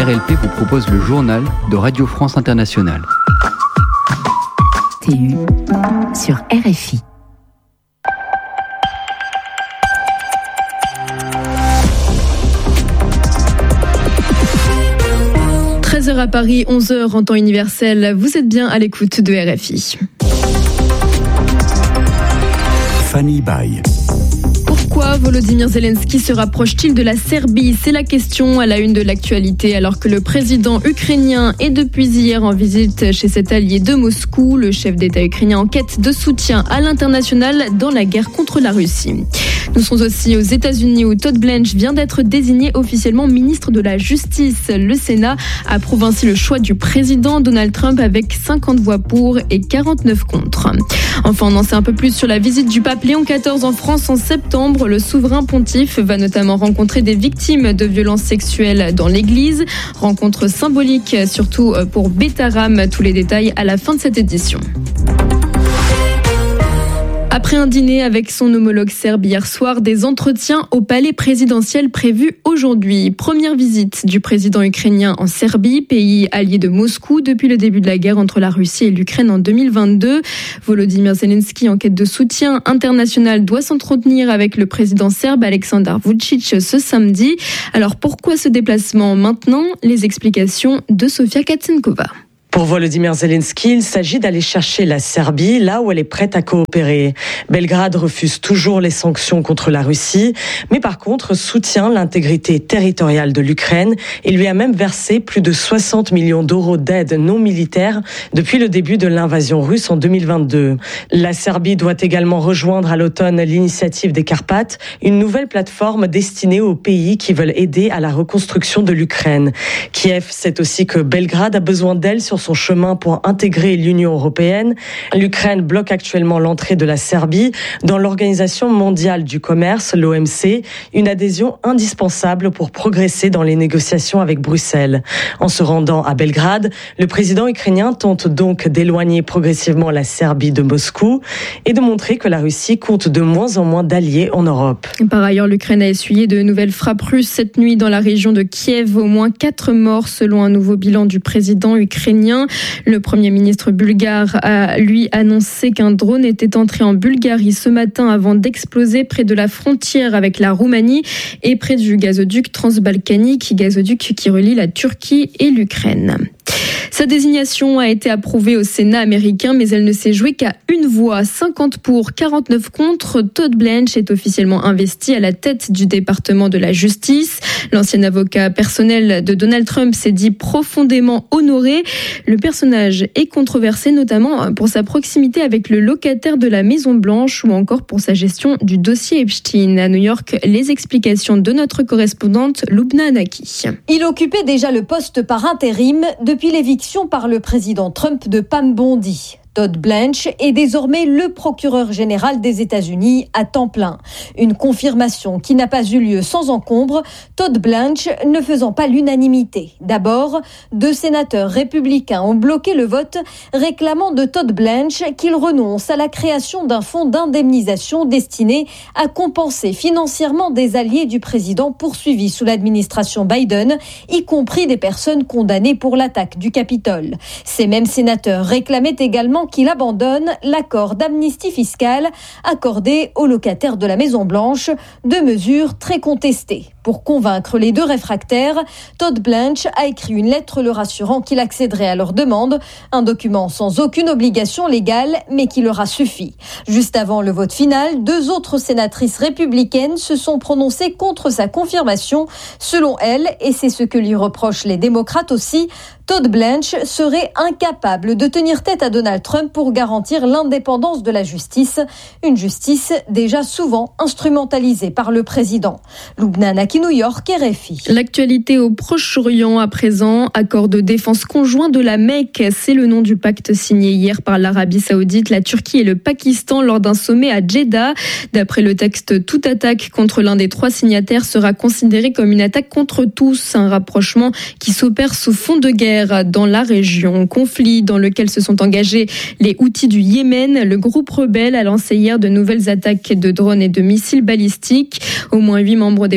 RLP vous propose le journal de Radio France Internationale. TU sur RFI. À Paris, 11h en temps universel. Vous êtes bien à l'écoute de RFI. Fanny Baye. Pourquoi Volodymyr Zelensky se rapproche-t-il de la Serbie ? C'est la question à la une de l'actualité, alors que le président ukrainien est depuis hier en visite chez cet allié de Moscou. Le chef d'État ukrainien en quête de soutien à l'international dans la guerre contre la Russie. Nous sommes aussi aux États-Unis où Todd Blanche vient d'être désigné officiellement ministre de la Justice. Le Sénat approuve ainsi le choix du président Donald Trump avec 50 voix pour et 49 contre. Enfin, on en sait un peu plus sur la visite du pape Léon XIV en France en septembre. Le souverain pontife va notamment rencontrer des victimes de violences sexuelles dans l'église. Rencontre symbolique surtout pour Bétaram. Tous les détails à la fin de cette édition. Après un dîner avec son homologue serbe hier soir, des entretiens au palais présidentiel prévus aujourd'hui. Première visite du président ukrainien en Serbie, pays allié de Moscou depuis le début de la guerre entre la Russie et l'Ukraine en 2022. Volodymyr Zelensky, en quête de soutien international, doit s'entretenir avec le président serbe Aleksandar Vučić ce samedi. Alors pourquoi ce déplacement maintenant ? Les explications de Sofia Katsenkova. Pour Volodymyr Zelensky, il s'agit d'aller chercher la Serbie là où elle est prête à coopérer. Belgrade refuse toujours les sanctions contre la Russie, mais par contre soutient l'intégrité territoriale de l'Ukraine et lui a même versé plus de 60 millions d'euros d'aide non militaire depuis le début de l'invasion russe en 2022. La Serbie doit également rejoindre à l'automne l'initiative des Carpates, une nouvelle plateforme destinée aux pays qui veulent aider à la reconstruction de l'Ukraine. Kiev sait aussi que Belgrade a besoin d'elle sur son chemin pour intégrer l'Union européenne. L'Ukraine bloque actuellement l'entrée de la Serbie dans l'Organisation mondiale du commerce, l'OMC, une adhésion indispensable pour progresser dans les négociations avec Bruxelles. En se rendant à Belgrade, le président ukrainien tente donc d'éloigner progressivement la Serbie de Moscou et de montrer que la Russie compte de moins en moins d'alliés en Europe. Par ailleurs, l'Ukraine a essuyé de nouvelles frappes russes cette nuit dans la région de Kiev. Au moins 4 morts selon un nouveau bilan du président ukrainien. Le Premier ministre bulgare a, lui, annoncé qu'un drone était entré en Bulgarie ce matin avant d'exploser près de la frontière avec la Roumanie et près du gazoduc transbalkanique, gazoduc qui relie la Turquie et l'Ukraine. Sa désignation a été approuvée au Sénat américain, mais elle ne s'est jouée qu'à une voix, 50 pour, 49 contre. Todd Blanche est officiellement investi à la tête du département de la justice. L'ancien avocat personnel de Donald Trump s'est dit profondément honoré. Le personnage est controversé, notamment pour sa proximité avec le locataire de la Maison-Blanche ou encore pour sa gestion du dossier Epstein. À New York, les explications de notre correspondante Lubna Anaki. Il occupait déjà le poste par intérim depuis l'éviction par le président Trump de Pam Bondi. Todd Blanche est désormais le procureur général des États-Unis à temps plein. Une confirmation qui n'a pas eu lieu sans encombre, Todd Blanche ne faisant pas l'unanimité. D'abord, 2 sénateurs républicains ont bloqué le vote réclamant de Todd Blanche qu'il renonce à la création d'un fonds d'indemnisation destiné à compenser financièrement des alliés du président poursuivis sous l'administration Biden, y compris des personnes condamnées pour l'attaque du Capitole. Ces mêmes sénateurs réclamaient également qu'il abandonne l'accord d'amnistie fiscale accordé aux locataires de la Maison-Blanche, 2 mesures très contestées. Pour convaincre les 2 réfractaires, Todd Blanche a écrit une lettre le rassurant qu'il accéderait à leur demande, un document sans aucune obligation légale, mais qui leur a suffi. Juste avant le vote final, 2 autres sénatrices républicaines se sont prononcées contre sa confirmation. Selon elles, et c'est ce que lui reprochent les démocrates aussi, Todd Blanche serait incapable de tenir tête à Donald Trump pour garantir l'indépendance de la justice, une justice déjà souvent instrumentalisée par le président. Lubna Anaki, New York, RFI. L'actualité au Proche-Orient à présent, accord de défense conjoint de la Mecque, c'est le nom du pacte signé hier par l'Arabie Saoudite, la Turquie et le Pakistan lors d'un sommet à Jeddah. D'après le texte, toute attaque contre l'un des 3 signataires sera considérée comme une attaque contre tous, un rapprochement qui s'opère sous fond de guerre dans la région. Conflit dans lequel se sont engagés les Houthis du Yémen. Le groupe rebelle a lancé hier de nouvelles attaques de drones et de missiles balistiques. Au moins 8 membres des forces gouvernementales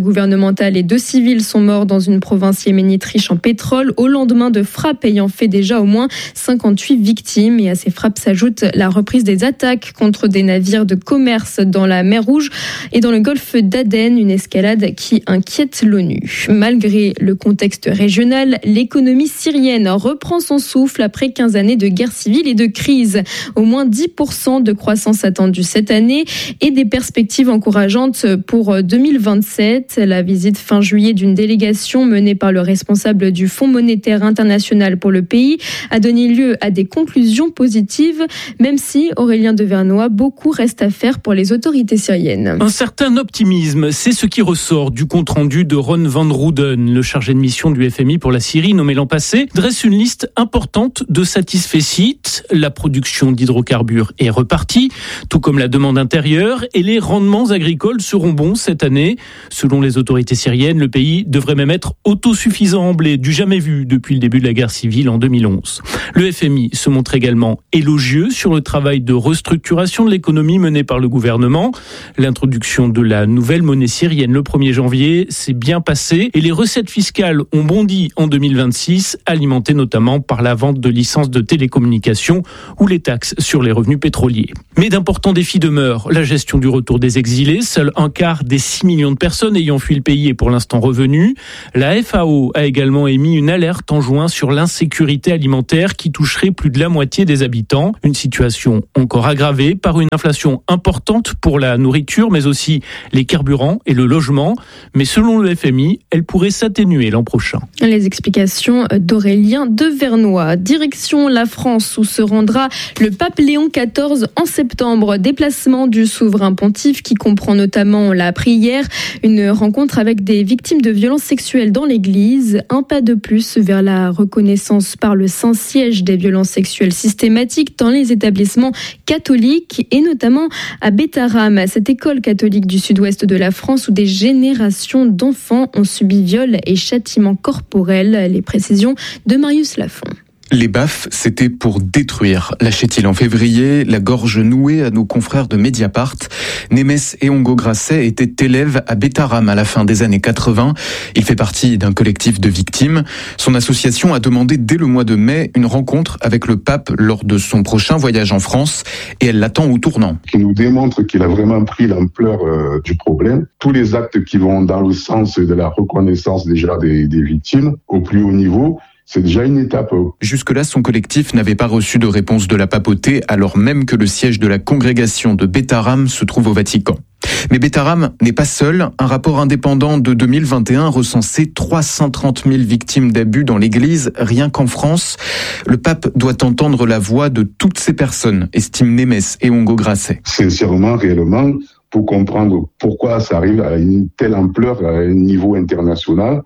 gouvernementale et 2 civils sont morts dans une province yéménite riche en pétrole au lendemain de frappes ayant fait déjà au moins 58 victimes. Et à ces frappes s'ajoute la reprise des attaques contre des navires de commerce dans la mer Rouge et dans le golfe d'Aden, une escalade qui inquiète l'ONU. Malgré le contexte régional, l'économie syrienne reprend son souffle après 15 années de guerre civile et de crise. Au moins 10% de croissance attendue cette année et des perspectives encourageantes pour 2027. La visite fin juillet d'une délégation menée par le responsable du Fonds monétaire international pour le pays a donné lieu à des conclusions positives, même si, Aurélien Devernois, beaucoup reste à faire pour les autorités syriennes. Un certain optimisme, c'est ce qui ressort du compte-rendu de Ron van Roeden, le chargé de mission du FMI pour la Syrie, nommé l'an passé, dresse une liste importante de satisfaits. La production d'hydrocarbures est repartie, tout comme la demande intérieure, et les rendements agricoles seront bons cette année. Selon les autorités syriennes, le pays devrait même être autosuffisant en blé, du jamais vu depuis le début de la guerre civile en 2011. Le FMI se montre également élogieux sur le travail de restructuration de l'économie mené par le gouvernement. L'introduction de la nouvelle monnaie syrienne le 1er janvier s'est bien passée et les recettes fiscales ont bondi en 2026, alimentées notamment par la vente de licences de télécommunications ou les taxes sur les revenus pétroliers. Mais d'importants défis demeurent. La gestion du retour des exilés, seul un quart des 6 millions de personnes ayant fui le pays est pour l'instant revenu. La FAO a également émis une alerte en juin sur l'insécurité alimentaire qui toucherait plus de la moitié des habitants. Une situation encore aggravée par une inflation importante pour la nourriture, mais aussi les carburants et le logement. Mais selon le FMI, elle pourrait s'atténuer l'an prochain. Les explications d'Aurélien Devernois. Direction la France où se rendra le pape Léon XIV en septembre. Déplacement du souverain pontife qui comprend notamment la prière, une rencontre avec des victimes de violences sexuelles dans l'église. Un pas de plus vers la reconnaissance par le Saint-Siège des violences sexuelles systématiques dans les établissements catholiques et notamment à Bétharram, cette école catholique du sud-ouest de la France où des générations d'enfants ont subi viols et châtiments corporels. Les précisions de Marius Lafont. Les baffes, c'était pour détruire, lâchait-il en février, la gorge nouée à nos confrères de Mediapart. Némès Ehongo-Grasset était élève à Bétharram à la fin des années 80. Il fait partie d'un collectif de victimes. Son association a demandé dès le mois de mai une rencontre avec le pape lors de son prochain voyage en France et elle l'attend au tournant. Qui nous démontre qu'il a vraiment pris l'ampleur du problème. Tous les actes qui vont dans le sens de la reconnaissance déjà des victimes au plus haut niveau, c'est déjà une étape. Jusque-là, son collectif n'avait pas reçu de réponse de la papauté, alors même que le siège de la congrégation de Bétharram se trouve au Vatican. Mais Bétharram n'est pas seul. Un rapport indépendant de 2021 recensait 330 000 victimes d'abus dans l'Église, rien qu'en France. Le pape doit entendre la voix de toutes ces personnes, estime Némès Ehongo-Grasset. Sincèrement, réellement, pour comprendre pourquoi ça arrive à une telle ampleur, à un niveau international,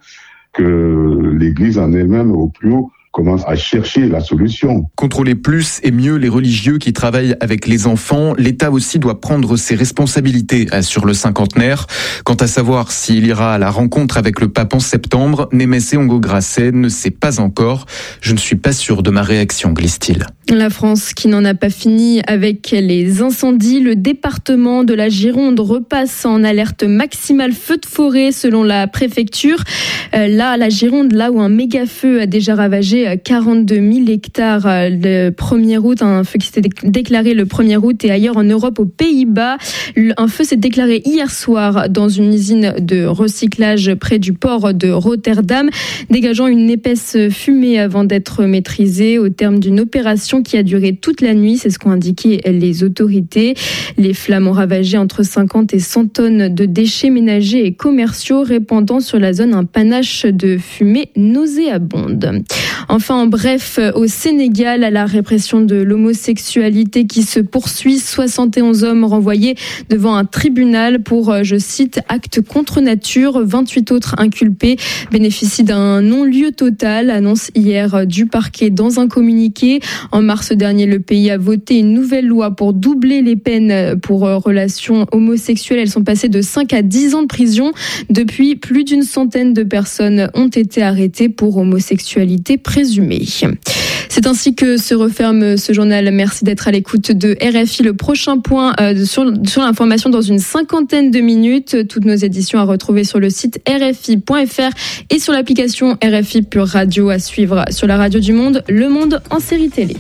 que l'Église en elle-même, au plus haut, commence à chercher la solution. Contrôler plus et mieux les religieux qui travaillent avec les enfants, l'État aussi doit prendre ses responsabilités, assure le cinquantenaire. Quant à savoir s'il ira à la rencontre avec le pape en septembre, Némès Ehongo-Grasset ne sait pas encore. Je ne suis pas sûr de ma réaction, glisse-t-il. La France qui n'en a pas fini avec les incendies. Le département de la Gironde repasse en alerte maximale feu de forêt selon la préfecture. Là, la Gironde, là où un méga feu a déjà ravagé 42 000 hectares le 1er août, un feu qui s'était déclaré le 1er août et ailleurs en Europe, aux Pays-Bas. Un feu s'est déclaré hier soir dans une usine de recyclage près du port de Rotterdam, dégageant une épaisse fumée avant d'être maîtrisée au terme d'une opération qui a duré toute la nuit, c'est ce qu'ont indiqué les autorités. Les flammes ont ravagé entre 50 et 100 tonnes de déchets ménagers et commerciaux, répandant sur la zone un panache de fumée nauséabonde. Enfin, en bref, au Sénégal, la répression de l'homosexualité qui se poursuit. 71 hommes renvoyés devant un tribunal pour, je cite, acte contre nature. 28 autres inculpés bénéficient d'un non-lieu total, annonce hier du parquet dans un communiqué. En mars dernier, le pays a voté une nouvelle loi pour doubler les peines pour relations homosexuelles. Elles sont passées de 5 à 10 ans de prison. Depuis, plus d'une centaine de personnes ont été arrêtées pour homosexualité présumée. présumé. C'est ainsi que se referme ce journal. Merci d'être à l'écoute de RFI. Le prochain point sur l'information dans une 50aine de minutes. Toutes nos éditions à retrouver sur le site rfi.fr et sur l'application RFI Pure Radio, à suivre sur la radio du Monde, Le Monde en série télé.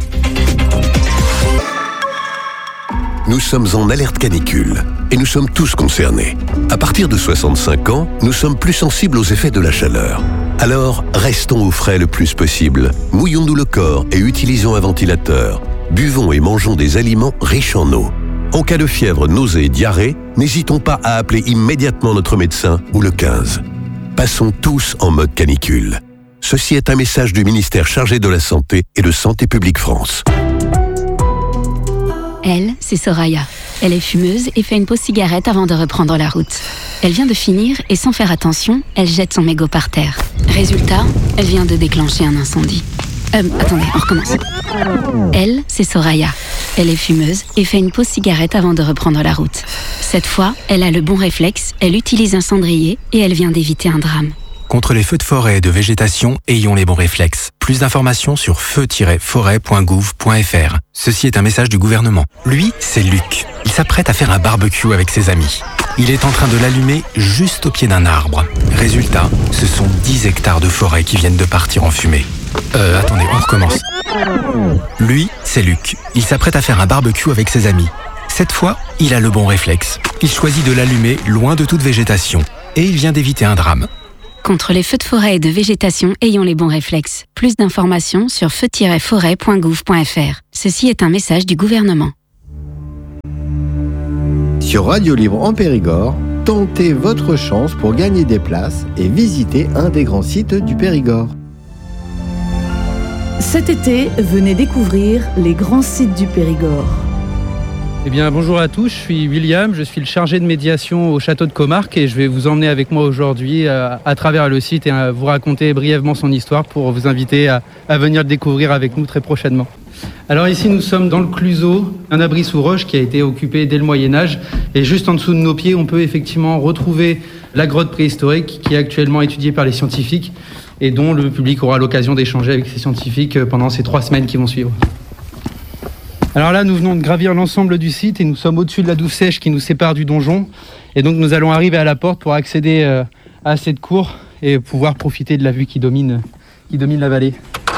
Nous sommes en alerte canicule et nous sommes tous concernés. À partir de 65 ans, nous sommes plus sensibles aux effets de la chaleur. Alors, restons au frais le plus possible. Mouillons-nous le corps et utilisons un ventilateur. Buvons et mangeons des aliments riches en eau. En cas de fièvre, nausées et diarrhée, n'hésitons pas à appeler immédiatement notre médecin ou le 15. Passons tous en mode canicule. Ceci est un message du ministère chargé de la Santé et de Santé publique France. Elle, c'est Soraya. Elle est fumeuse et fait une pause cigarette avant de reprendre la route. Elle vient de finir et sans faire attention, elle jette son mégot par terre. Résultat, elle vient de déclencher un incendie. Attendez, on recommence. Elle, c'est Soraya. Elle est fumeuse et fait une pause cigarette avant de reprendre la route. Cette fois, elle a le bon réflexe, elle utilise un cendrier et elle vient d'éviter un drame. Contre les feux de forêt et de végétation, ayons les bons réflexes. Plus d'informations sur feu-forêt.gouv.fr. Ceci est un message du gouvernement. Lui, c'est Luc. Il s'apprête à faire un barbecue avec ses amis. Il est en train de l'allumer juste au pied d'un arbre. Résultat, ce sont 10 hectares de forêt qui viennent de partir en fumée. Attendez, on recommence. Lui, c'est Luc. Il s'apprête à faire un barbecue avec ses amis. Cette fois, il a le bon réflexe. Il choisit de l'allumer loin de toute végétation. Et il vient d'éviter un drame. Contre les feux de forêt et de végétation, ayons les bons réflexes. Plus d'informations sur feu-forêt.gouv.fr. Ceci est un message du gouvernement. Sur Radio Libre en Périgord, tentez votre chance pour gagner des places et visiter un des grands sites du Périgord. Cet été, venez découvrir les grands sites du Périgord. Eh bien, bonjour à tous, je suis William, je suis le chargé de médiation au château de Comarque et je vais vous emmener avec moi aujourd'hui à travers le site et à vous raconter brièvement son histoire pour vous inviter à venir le découvrir avec nous très prochainement. Alors ici, nous sommes dans le Cluseau, un abri sous roche qui a été occupé dès le Moyen-Âge. Et juste en dessous de nos pieds, on peut effectivement retrouver la grotte préhistorique qui est actuellement étudiée par les scientifiques et dont le public aura l'occasion d'échanger avec ces scientifiques pendant ces 3 semaines qui vont suivre. Alors là, nous venons de gravir l'ensemble du site et nous sommes au-dessus de la douve sèche qui nous sépare du donjon. Et donc nous allons arriver à la porte pour accéder à cette cour et pouvoir profiter de la vue qui domine la vallée.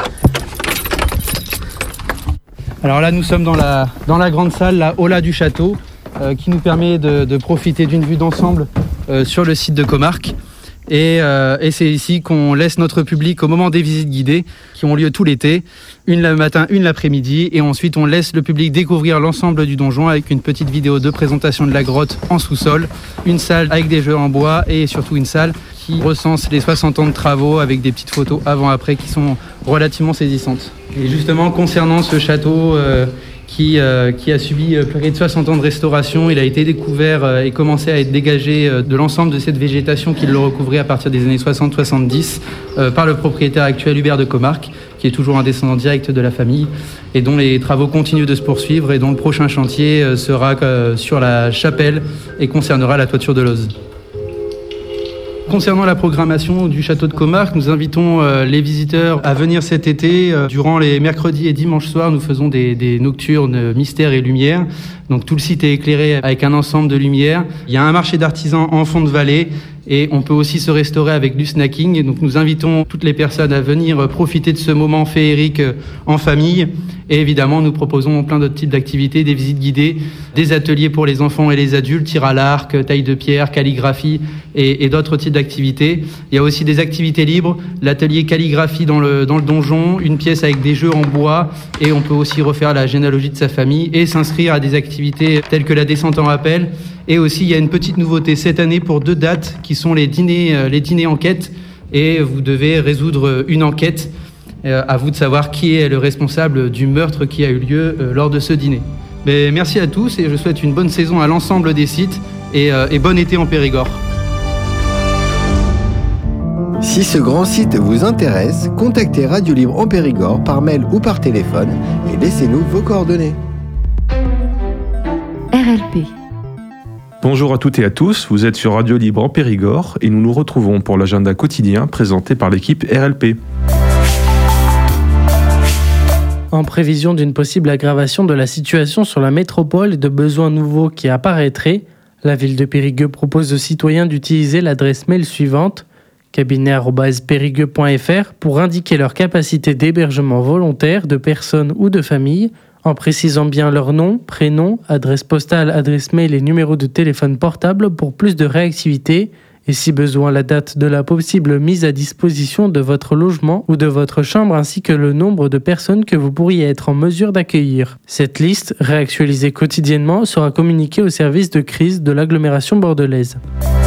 Alors là, nous sommes dans la grande salle, la Aula du château, qui nous permet de profiter d'une vue d'ensemble sur le site de Comarque. Et c'est ici qu'on laisse notre public au moment des visites guidées qui ont lieu tout l'été, une le matin, une l'après-midi, et ensuite on laisse le public découvrir l'ensemble du donjon avec une petite vidéo de présentation de la grotte en sous-sol, une salle avec des jeux en bois et surtout une salle qui recense les 60 ans de travaux avec des petites photos avant-après qui sont relativement saisissantes. Et justement, concernant ce château qui a subi près de 60 ans de restauration, il a été découvert et commencé à être dégagé de l'ensemble de cette végétation qui le recouvrait à partir des années 60-70 par le propriétaire actuel Hubert de Comarque, qui est toujours un descendant direct de la famille et dont les travaux continuent de se poursuivre et dont le prochain chantier sera sur la chapelle et concernera la toiture de Loz. Concernant la programmation du château de Comarque, nous invitons les visiteurs à venir cet été. Durant les mercredis et dimanches soirs, nous faisons des nocturnes mystères et lumière. Donc tout le site est éclairé avec un ensemble de lumières. Il y a un marché d'artisans en fond de vallée et on peut aussi se restaurer avec du snacking. Donc nous invitons toutes les personnes à venir profiter de ce moment féerique en famille. Et évidemment, nous proposons plein d'autres types d'activités, des visites guidées, des ateliers pour les enfants et les adultes, tir à l'arc, taille de pierre, calligraphie et d'autres types d'activités. Il y a aussi des activités libres, l'atelier calligraphie dans le donjon, une pièce avec des jeux en bois et on peut aussi refaire la généalogie de sa famille et s'inscrire à des activités telles que la descente en rappel. Et aussi, il y a une petite nouveauté cette année pour 2 dates qui sont les dîners enquêtes et vous devez résoudre une enquête. À vous de savoir qui est le responsable du meurtre qui a eu lieu lors de ce dîner. Mais merci à tous et je souhaite une bonne saison à l'ensemble des sites et bon été en Périgord. Si ce grand site vous intéresse, contactez Radio Libre en Périgord par mail ou par téléphone et laissez-nous vos coordonnées. RLP. Bonjour à toutes et à tous, vous êtes sur Radio Libre en Périgord et nous nous retrouvons pour l'agenda quotidien présenté par l'équipe RLP. En prévision d'une possible aggravation de la situation sur la métropole et de besoins nouveaux qui apparaîtraient, la ville de Périgueux propose aux citoyens d'utiliser l'adresse mail suivante cabinet@perigueux.fr pour indiquer leur capacité d'hébergement volontaire de personnes ou de familles, en précisant bien leur nom, prénom, adresse postale, adresse mail et numéro de téléphone portable pour plus de réactivité, et si besoin la date de la possible mise à disposition de votre logement ou de votre chambre ainsi que le nombre de personnes que vous pourriez être en mesure d'accueillir. Cette liste, réactualisée quotidiennement, sera communiquée au service de crise de l'agglomération bordelaise.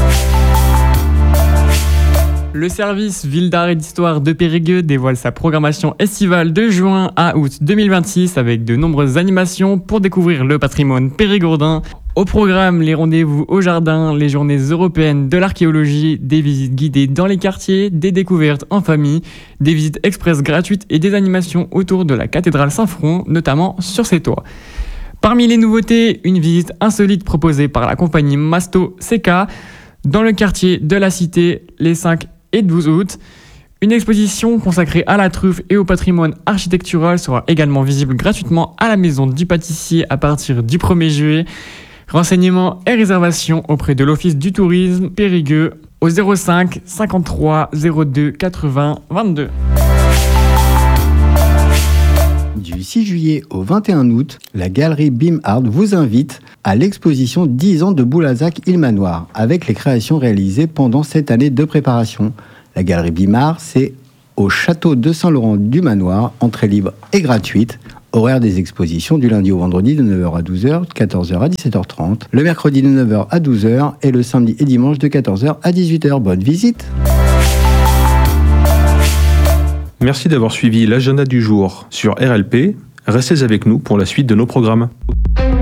Le service Ville d'art et d'histoire de Périgueux dévoile sa programmation estivale de juin à août 2026 avec de nombreuses animations pour découvrir le patrimoine périgourdin. Au programme, les rendez-vous au jardin, les journées européennes de l'archéologie, des visites guidées dans les quartiers, des découvertes en famille, des visites express gratuites et des animations autour de la cathédrale Saint-Front, notamment sur ses toits. Parmi les nouveautés, une visite insolite proposée par la compagnie Masto CK dans le quartier de la Cité les 5 et 12 août. Une exposition consacrée à la truffe et au patrimoine architectural sera également visible gratuitement à la Maison du Pâtissier à partir du 1er juillet. Renseignements et réservations auprès de l'Office du tourisme Périgueux au 05 53 02 80 22. Du 6 juillet au 21 août, la galerie Bim Art vous invite à l'exposition 10 ans de Boulazac-Ilmanoir avec les créations réalisées pendant cette année de préparation. La galerie Bim Art, c'est au château de Saint-Laurent du Manoir, entrée libre et gratuite. Horaire des expositions du lundi au vendredi de 9h à 12h, de 14h à 17h30, le mercredi de 9h à 12h et le samedi et dimanche de 14h à 18h. Bonne visite! Merci d'avoir suivi l'agenda du jour sur RLP. Restez avec nous pour la suite de nos programmes.